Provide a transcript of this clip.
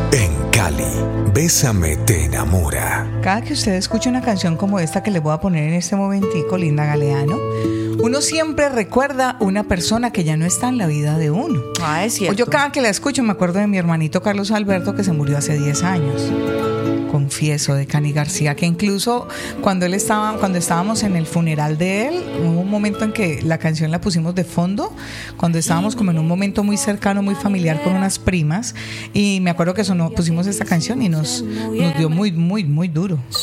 En Cali, Bésame te enamora. Cada que usted escuche una canción como esta que le voy a poner en este momentico, Linda Galeano, uno siempre recuerda una persona que ya no está en la vida de uno. Es cierto. Yo cada que la escucho me acuerdo de mi hermanito Carlos Alberto, que se murió hace 10 años. Confieso, de Cani García, que incluso cuando estábamos en el funeral de él, hubo un momento en que la canción la pusimos de fondo, cuando estábamos como en un momento muy cercano, muy familiar con unas primas, y me acuerdo que pusimos esta canción y nos dio muy, muy, muy duro.